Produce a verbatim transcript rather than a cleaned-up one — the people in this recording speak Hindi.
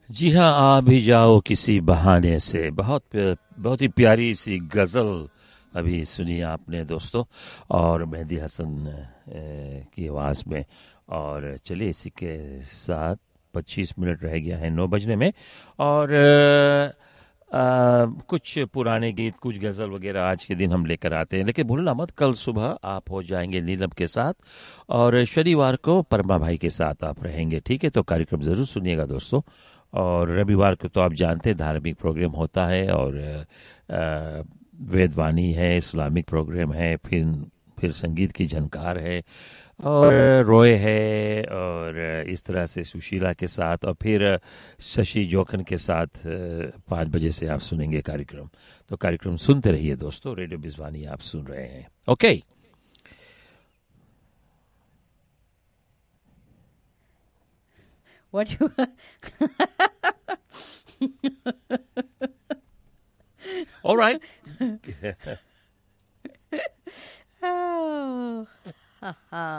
जी हाँ, आ भी जाओ किसी बहाने से। बहुत बहुत ही प्यारी सी गज़ल अभी सुनी आपने दोस्तों, और मेहदी हसन अ, की आवाज़ में। और चलिए इसी के साथ पच्चीस मिनट रह गया है नौ बजने में। और अ, अ, कुछ पुराने गीत, कुछ गज़ल वगैरह आज के दिन हम लेकर आते हैं। लेकिन भूलना मत, कल सुबह आप हो जाएंगे नीलम के साथ, और शनिवार को परमा भाई के साथ आप रहेंगे। ठीक है, तो कार्यक्रम ज़रूर सुनिएगा दोस्तों। और रविवार को तो आप जानते हैं धार्मिक प्रोग्राम होता है, और अ, वेदवाणी है, इस्लामिक प्रोग्राम है, फिर फिर संगीत की झनकार है, और रॉय है, और इस तरह से सुशीला के साथ, और फिर शशि जोखन के साथ पाँच बजे से आप सुनेंगे कार्यक्रम। तो कार्यक्रम सुनते रहिए दोस्तों, रेडियो बिजवानी आप सुन रहे हैं। Okay. What you All right. Oh, ha ha.